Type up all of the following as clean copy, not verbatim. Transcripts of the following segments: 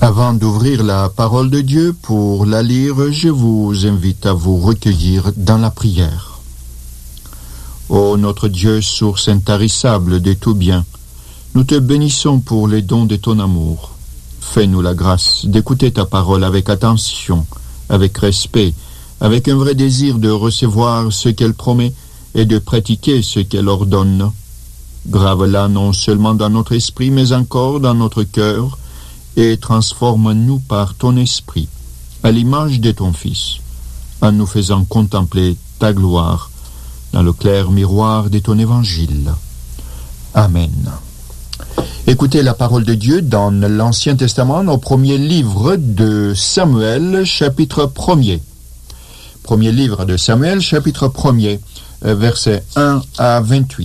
Avant d'ouvrir la parole de Dieu pour la lire, je vous invite à vous recueillir dans la prière. Ô notre Dieu, source intarissable de tout bien, nous te bénissons pour les dons de ton amour. Fais-nous la grâce d'écouter ta parole avec attention, avec respect, avec un vrai désir de recevoir ce qu'elle promet et de pratiquer ce qu'elle ordonne. Grave-la non seulement dans notre esprit, mais encore dans notre cœur, et transforme-nous par ton esprit, à l'image de ton Fils, en nous faisant contempler ta gloire dans le clair miroir de ton évangile. Amen. Écoutez la parole de Dieu dans l'Ancien Testament, au premier livre de Samuel, chapitre 1er. Premier livre de Samuel, chapitre 1er, versets 1 à 28.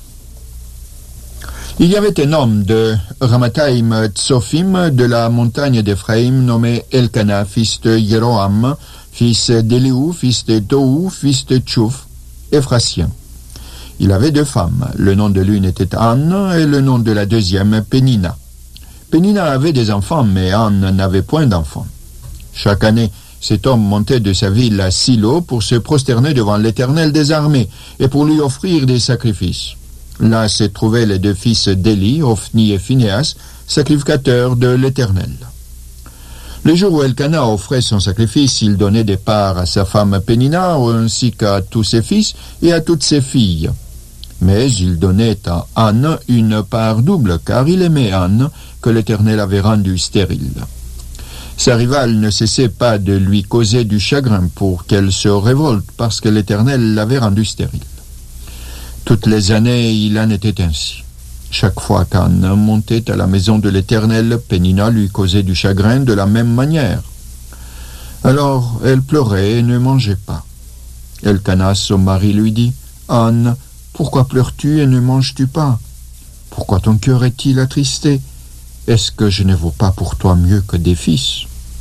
Il y avait un homme de Ramathaïm Tsophim de la montagne d'Éphraïm nommé Elkana, fils de Jéroham, fils d'Élihu, fils de Tohu, fils de Tchouf, Éphrasien. Il avait 2 femmes. Le nom de l'une était Anne et le nom de la deuxième Pénina. Pénina avait des enfants, mais Anne n'avait point d'enfants. Chaque année, cet homme montait de sa ville à Silo pour se prosterner devant l'Éternel des armées et pour lui offrir des sacrifices. Là se trouvaient les 2 fils d'Éli, Ophni et Phinéas, sacrificateurs de l'Éternel. Le jour où Elkana offrait son sacrifice, il donnait des parts à sa femme Pénina, ainsi qu'à tous ses fils et à toutes ses filles. Mais il donnait à Anne une part double, car il aimait Anne, que l'Éternel avait rendue stérile. Sa rivale ne cessait pas de lui causer du chagrin pour qu'elle se révolte, parce que l'Éternel l'avait rendue stérile. Toutes les années, il en était ainsi. Chaque fois qu'Anne montait à la maison de l'Éternel, Pénina lui causait du chagrin de la même manière. Alors elle pleurait et ne mangeait pas. Elkana, son mari, lui dit, « Anne, pourquoi pleures-tu et ne manges-tu pas? Pourquoi ton cœur est-il attristé? Est-ce que je ne vaux pas pour toi mieux que des fils? »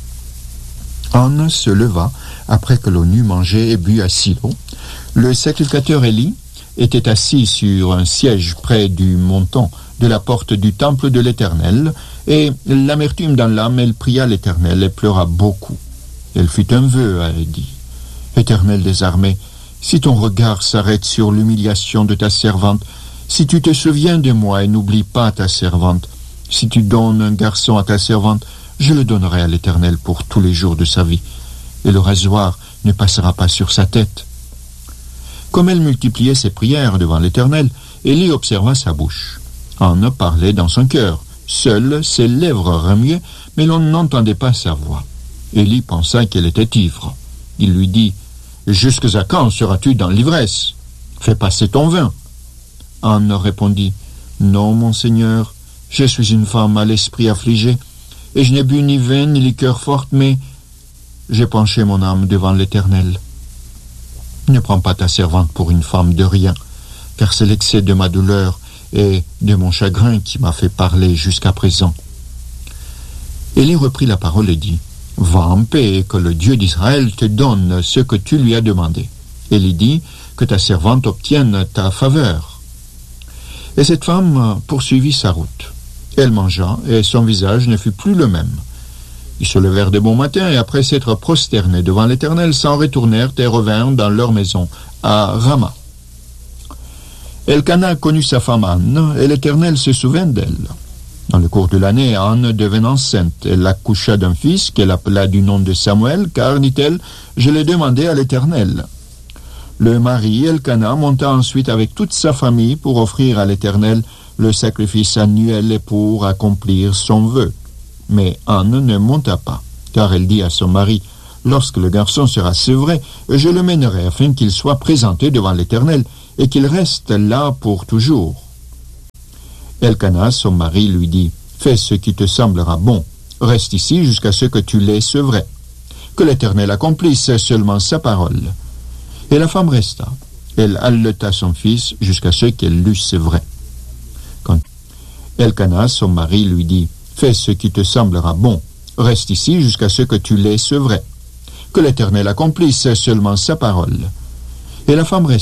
Anne se leva après que l'on eut mangé et bu à Silo. Le sacrificateur Éli était assis sur un siège près du montant de la porte du temple de l'Éternel, et l'amertume dans l'âme, elle pria l'Éternel et pleura beaucoup. Elle fit un vœu, elle dit, « Éternel des armées, si ton regard s'arrête sur l'humiliation de ta servante, si tu te souviens de moi et n'oublies pas ta servante, si tu donnes un garçon à ta servante, je le donnerai à l'Éternel pour tous les jours de sa vie, et le rasoir ne passera pas sur sa tête. » Comme elle multipliait ses prières devant l'Éternel, Élie observa sa bouche. Anne parlait dans son cœur. Seules ses lèvres remuaient, mais l'on n'entendait pas sa voix. Élie pensa qu'elle était ivre. Il lui dit, « Jusque à quand seras-tu dans l'ivresse? Fais passer ton vin. » Anne répondit, « Non, mon Seigneur, je suis une femme à l'esprit affligé, et je n'ai bu ni vin ni liqueur forte, mais j'ai penché mon âme devant l'Éternel. Ne prends pas ta servante pour une femme de rien, car c'est l'excès de ma douleur et de mon chagrin qui m'a fait parler jusqu'à présent. » Élie reprit la parole et dit, « Va en paix et que le Dieu d'Israël te donne ce que tu lui as demandé. » Élie dit, « Que ta servante obtienne ta faveur. » Et cette femme poursuivit sa route. Elle mangea et son visage ne fut plus le même. Ils se levèrent de bon matin et après s'être prosternés devant l'Éternel, s'en retournèrent et revinrent dans leur maison à Rama. Elkana connut sa femme Anne et l'Éternel se souvint d'elle. Dans le cours de l'année, Anne devint enceinte. Elle accoucha d'un fils qu'elle appela du nom de Samuel, car, dit-elle, je l'ai demandé à l'Éternel. Le mari Elkana monta ensuite avec toute sa famille pour offrir à l'Éternel le sacrifice annuel et pour accomplir son vœu. Mais Anne ne monta pas, car elle dit à son mari, « Lorsque le garçon sera sevré, je le mènerai afin qu'il soit présenté devant l'Éternel et qu'il reste là pour toujours. » Elkana, son mari, lui dit, « Fais ce qui te semblera bon, reste ici jusqu'à ce que tu l'aies sevré. Que l'Éternel accomplisse seulement sa parole. » Et la femme resta. Elle allaita son fils jusqu'à ce qu'elle l'eût sevré. Quand Elkana, son mari, lui dit, « Fais ce qui te semblera bon, reste ici jusqu'à ce que tu l'aies sevré. Que l'Éternel accomplisse seulement sa parole. » Et la femme resta.